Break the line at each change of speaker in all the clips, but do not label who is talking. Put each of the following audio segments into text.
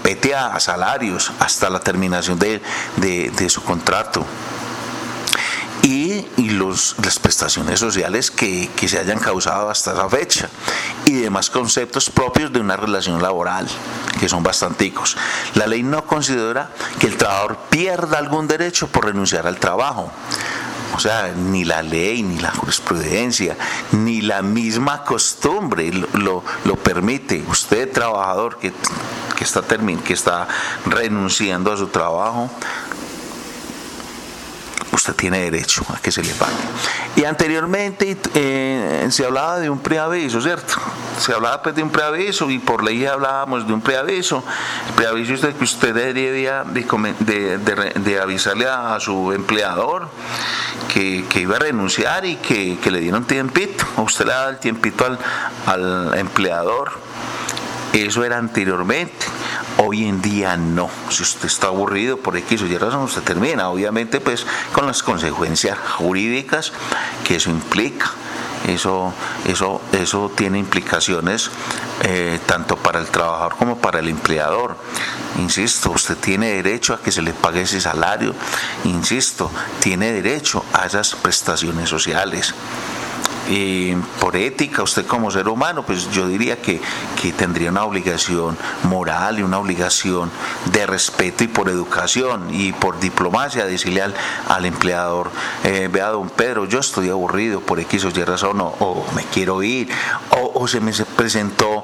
vete a salarios hasta la terminación de su contrato. Y las prestaciones sociales que se hayan causado hasta esa fecha y demás conceptos propios de una relación laboral, que son bastanticos. La ley no considera que el trabajador pierda algún derecho por renunciar al trabajo. O sea, ni la ley, ni la jurisprudencia, ni la misma costumbre lo permite. Usted, trabajador que está renunciando a su trabajo, usted tiene derecho a que se le pague. Y anteriormente se hablaba de un preaviso, ¿cierto? Se hablaba pues de un preaviso y por ley hablábamos de un preaviso. El preaviso es de que usted debía de avisarle a su empleador que iba a renunciar y que le dieron tiempito. Usted le daba el tiempito al empleador. Eso era anteriormente. Hoy en día no. Si usted está aburrido por X o Y razón, usted termina, obviamente pues con las consecuencias jurídicas que eso implica. Eso tiene implicaciones tanto para el trabajador como para el empleador. Insisto, usted tiene derecho a que se le pague ese salario. Insisto, tiene derecho a esas prestaciones sociales. Por ética, usted como ser humano, pues yo diría que tendría una obligación moral y una obligación de respeto y por educación y por diplomacia decirle al empleador, vea don Pedro, yo estoy aburrido por X o Y razón, o me quiero ir, o se me presentó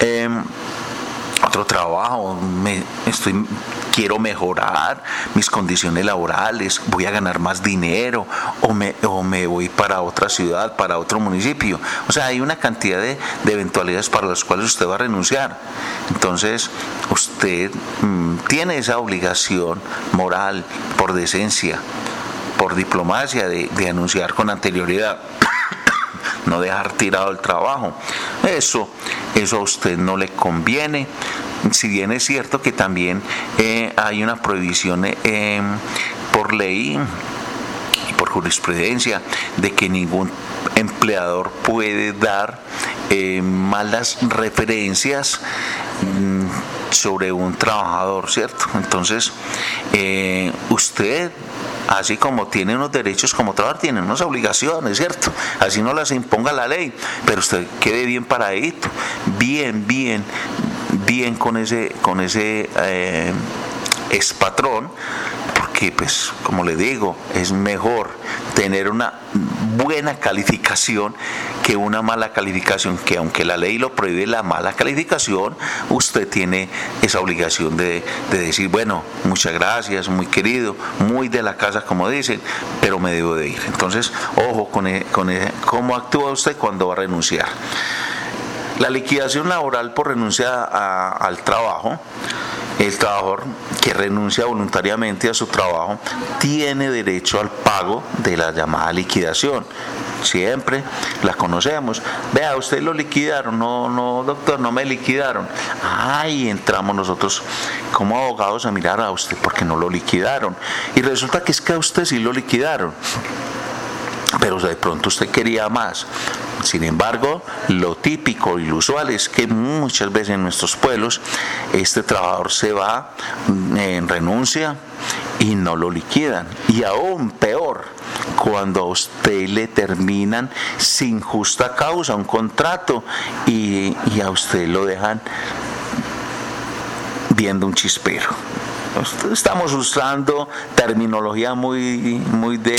otro trabajo, quiero mejorar mis condiciones laborales, voy a ganar más dinero o me voy para otra ciudad, para otro municipio. O sea, hay una cantidad de eventualidades para las cuales usted va a renunciar. Entonces, usted tiene esa obligación moral, por decencia, por diplomacia, de anunciar con anterioridad. No dejar tirado el trabajo. Eso a usted no le conviene. Si bien es cierto que también hay una prohibición por ley y por jurisprudencia de que ningún empleador puede dar malas referencias sobre un trabajador, ¿cierto? Entonces, usted, así como tiene unos derechos como trabajador, tiene unas obligaciones, ¿cierto? Así no las imponga la ley, pero usted quede bien paradito, bien con ese expatrón, porque pues como le digo, es mejor tener una buena calificación que una mala calificación, que aunque la ley lo prohíbe la mala calificación, usted tiene esa obligación de decir, bueno, muchas gracias, muy querido, muy de la casa como dicen, pero me debo de ir. Entonces, ojo con cómo actúa usted cuando va a renunciar. La liquidación laboral por renuncia al trabajo. El trabajador que renuncia voluntariamente a su trabajo tiene derecho al pago de la llamada liquidación. Siempre la conocemos. Vea, usted lo liquidaron. No, doctor, no me liquidaron. Ahí entramos nosotros como abogados a mirar a usted porque no lo liquidaron. Y resulta que es que a usted sí lo liquidaron, pero de pronto usted quería más. Sin embargo, lo típico y lo usual es que muchas veces en nuestros pueblos este trabajador se va en renuncia y no lo liquidan. Y aún peor, cuando a usted le terminan sin justa causa un contrato y a usted lo dejan viendo un chispero. Estamos usando terminología muy de